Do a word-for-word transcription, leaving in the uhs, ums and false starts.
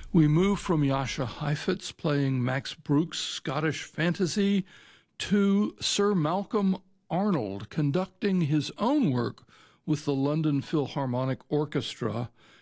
We move from Jascha Heifetz playing Max Bruch's Scottish fantasy to Sir Malcolm Arnold conducting his own work with the London Philharmonic Orchestra